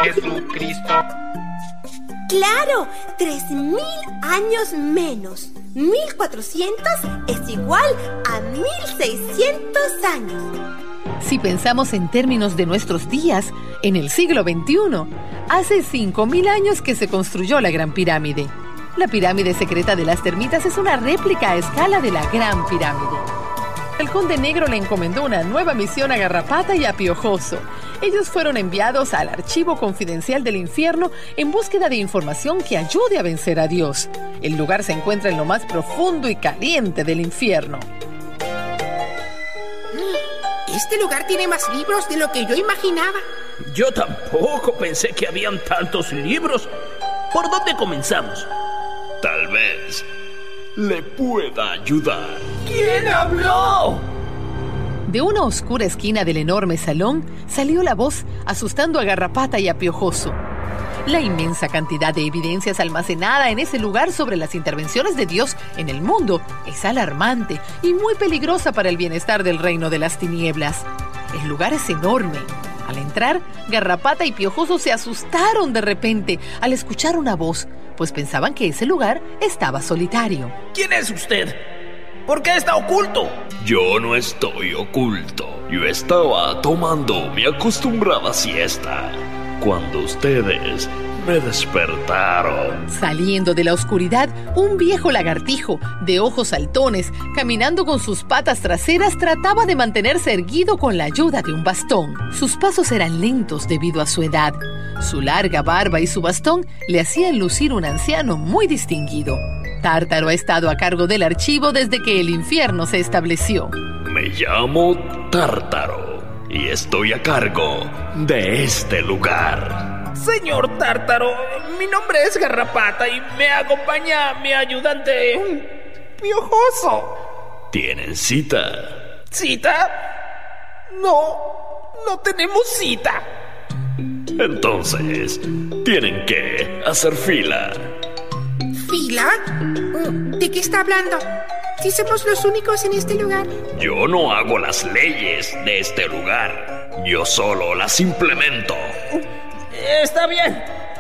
Jesucristo. ¡Claro! 3.000 años menos. 1.400 es igual a 1.600 años. Si pensamos en términos de nuestros días, en el siglo XXI, hace 5.000 años que se construyó la Gran Pirámide. La pirámide secreta de las termitas es una réplica a escala de la Gran Pirámide. El Conde Negro le encomendó una nueva misión a Garrapata y a Piojoso. Ellos fueron enviados al archivo confidencial del infierno en búsqueda de información que ayude a vencer a Dios. El lugar se encuentra en lo más profundo y caliente del infierno. Este lugar tiene más libros de lo que yo imaginaba. Yo tampoco pensé que habían tantos libros. ¿Por dónde comenzamos? Tal vez le pueda ayudar. ¿Quién habló? De una oscura esquina del enorme salón salió la voz, asustando a Garrapata y a Piojoso. La inmensa cantidad de evidencias almacenada en ese lugar sobre las intervenciones de Dios en el mundo es alarmante y muy peligrosa para el bienestar del reino de las tinieblas. El lugar es enorme. Al entrar, Garrapata y Piojoso se asustaron de repente al escuchar una voz, pues pensaban que ese lugar estaba solitario. ¿Quién es usted? ¿Por qué está oculto? Yo no estoy oculto. Yo estaba tomando mi acostumbrada siesta cuando ustedes me despertaron. Saliendo de la oscuridad, un viejo lagartijo, de ojos saltones, caminando con sus patas traseras, trataba de mantenerse erguido con la ayuda de un bastón. Sus pasos eran lentos debido a su edad. Su larga barba y su bastón le hacían lucir un anciano muy distinguido. Tártaro ha estado a cargo del archivo desde que el infierno se estableció. Me llamo Tártaro y estoy a cargo de este lugar. Señor Tártaro, mi nombre es Garrapata y me acompaña mi ayudante Piojoso. ¿Tienen cita? ¿Cita? No tenemos cita. Entonces, tienen que hacer fila. ¿Fila? ¿De qué está hablando? Si somos los únicos en este lugar. Yo no hago las leyes de este lugar. Yo solo las implemento. Está bien.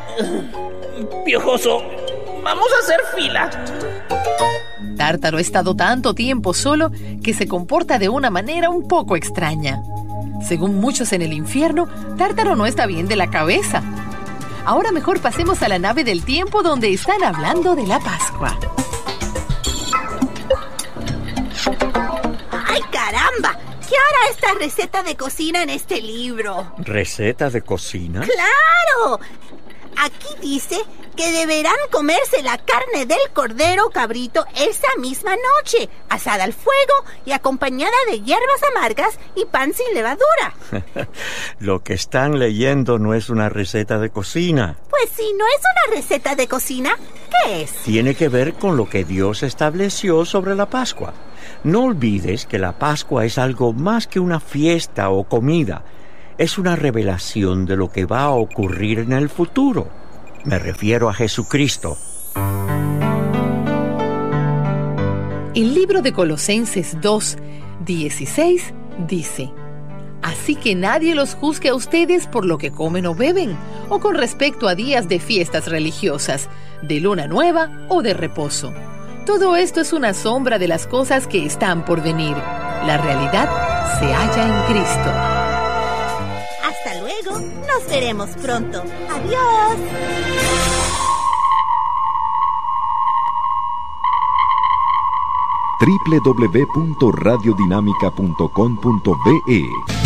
Piojoso, vamos a hacer fila. Tártaro ha estado tanto tiempo solo que se comporta de una manera un poco extraña. Según muchos en el infierno, Tártaro no está bien de la cabeza. Ahora mejor pasemos a la nave del tiempo donde están hablando de la Pascua. ¡Ay, caramba! ¿Qué hará esta receta de cocina en este libro? ¿Receta de cocina? ¡Claro! Aquí dice que deberán comerse la carne del cordero o cabrito esa misma noche, asada al fuego y acompañada de hierbas amargas y pan sin levadura. Lo que están leyendo no es una receta de cocina. Pues si no es una receta de cocina, ¿qué es? Tiene que ver con lo que Dios estableció sobre la Pascua. No olvides que la Pascua es algo más que una fiesta o comida. Es una revelación de lo que va a ocurrir en el futuro. Me refiero a Jesucristo. El libro de Colosenses 2:16 dice: Así que nadie los juzgue a ustedes por lo que comen o beben, o con respecto a días de fiestas religiosas, de luna nueva o de reposo. Todo esto es una sombra de las cosas que están por venir. La realidad se halla en Cristo. Hasta luego, nos veremos pronto. Adiós. www.radiodinámica.com.be